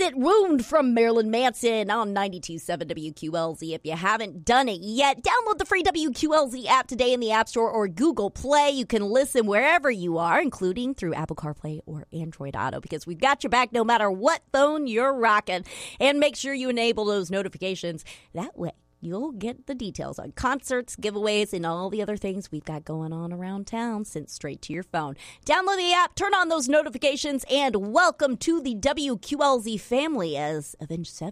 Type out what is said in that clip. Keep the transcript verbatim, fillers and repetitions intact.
Exit Wound from Marilyn Manson on ninety-two point seven W Q L Z. If you haven't done it yet, download the free W Q L Z app today in the App Store or Google Play. You can listen wherever you are, including through Apple CarPlay or Android Auto, because we've got your back no matter what phone you're rocking. And make sure you enable those notifications. That way, you'll get the details on concerts, giveaways, and all the other things we've got going on around town sent straight to your phone. Download the app, turn on those notifications, and welcome to the W Q L Z family as Avenged Seventh